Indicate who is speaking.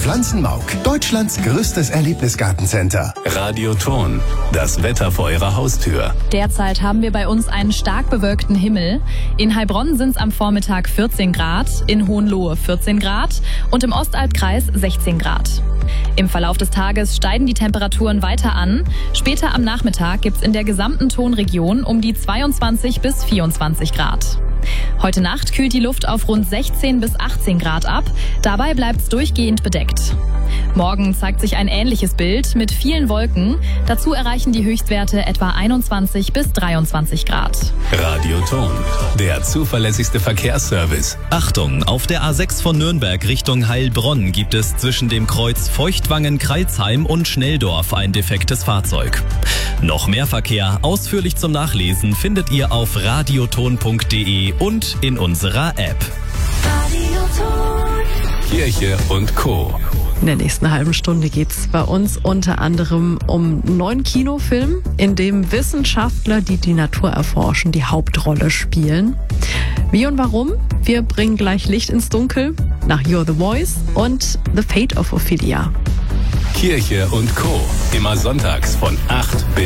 Speaker 1: Pflanzenmauk, Deutschlands größtes Erlebnisgartencenter.
Speaker 2: Radioton, das Wetter vor Ihrer Haustür.
Speaker 3: Derzeit haben wir bei uns einen stark bewölkten Himmel. In Heilbronn sind es am Vormittag 14 Grad, in Hohenlohe 14 Grad und im Ostalbkreis 16 Grad. Im Verlauf des Tages steigen die Temperaturen weiter an. Später am Nachmittag gibt es in der gesamten Tonregion um die 22 bis 24 Grad. Heute Nacht kühlt die Luft auf rund 16 bis 18 Grad ab. Dabei bleibt es durchgehend bedeckt. Morgen zeigt sich ein ähnliches Bild mit vielen Wolken. Dazu erreichen die Höchstwerte etwa 21 bis 23 Grad.
Speaker 2: Radioton, der zuverlässigste Verkehrsservice.
Speaker 4: Achtung, auf der A6 von Nürnberg Richtung Heilbronn gibt es zwischen dem Kreuz Feuchtwangen-Kreilsheim und Schnelldorf ein defektes Fahrzeug. Noch mehr Verkehr ausführlich zum Nachlesen findet ihr auf radioton.de und in unserer App.
Speaker 2: Kirche und Co.
Speaker 5: In der nächsten halben Stunde geht's bei uns unter anderem um einen neuen Kinofilm, in dem Wissenschaftler, die die Natur erforschen, die Hauptrolle spielen. Wie und warum? Wir bringen gleich Licht ins Dunkel nach You're the Voice und The Fate of Ophelia.
Speaker 2: Kirche und Co. Immer sonntags von 8 bis